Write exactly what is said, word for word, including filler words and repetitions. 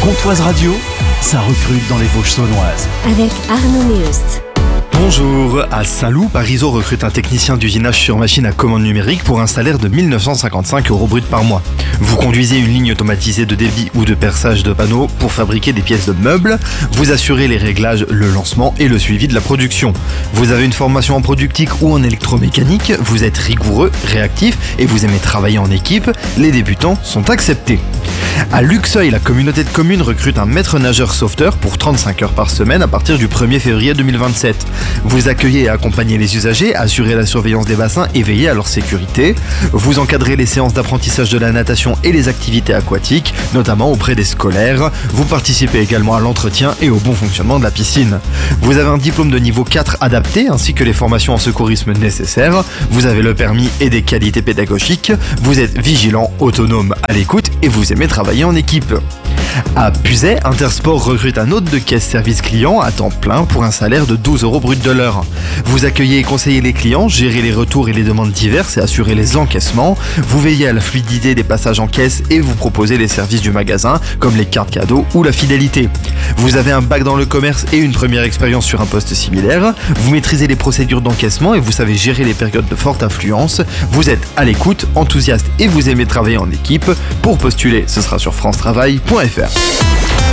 Pontoise Radio, ça recrute dans les Vosges saunoises. Avec Arnaud Meust. Bonjour, à Saint-Loup, Parisot recrute un technicien d'usinage sur machine à commande numérique pour un salaire de mille neuf cent cinquante-cinq euros brut par mois. Vous conduisez une ligne automatisée de débit ou de perçage de panneaux pour fabriquer des pièces de meubles. Vous assurez les réglages, le lancement et le suivi de la production. Vous avez une formation en productique ou en électromécanique. Vous êtes rigoureux, réactif et vous aimez travailler en équipe. Les débutants sont acceptés. À Luxeuil, la communauté de communes recrute un maître nageur sauveteur pour trente-cinq heures par semaine à partir du premier février deux mille vingt-sept. Vous accueillez et accompagnez les usagers, assurez la surveillance des bassins et veillez à leur sécurité. Vous encadrez les séances d'apprentissage de la natation et les activités aquatiques, notamment auprès des scolaires. Vous participez également à l'entretien et au bon fonctionnement de la piscine. Vous avez un diplôme de niveau quatre adapté ainsi que les formations en secourisme nécessaires. Vous avez le permis et des qualités pédagogiques. Vous êtes vigilant, autonome, à l'écoute et vous aimez travailler en équipe. À Puzet, Intersport recrute un hôte de caisse service client à temps plein pour un salaire de douze euros brut de l'heure. Vous accueillez et conseillez les clients, gérez les retours et les demandes diverses et assurez les encaissements. Vous veillez à la fluidité des passages en caisse et vous proposez les services du magasin comme les cartes cadeaux ou la fidélité. Vous avez un bac dans le commerce et une première expérience sur un poste similaire. Vous maîtrisez les procédures d'encaissement et vous savez gérer les périodes de forte affluence. Vous êtes à l'écoute, enthousiaste et vous aimez travailler en équipe. Pour postuler, ce sera sur france travail point f r.